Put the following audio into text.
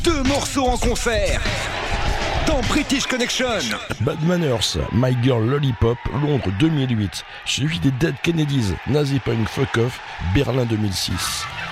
2 morceaux en concert dans British Connection. Bad Manners, My Girl Lollipop, Londres 2008, suivi des Dead Kennedys, Nazi Punk Fuck Off, Berlin 2006.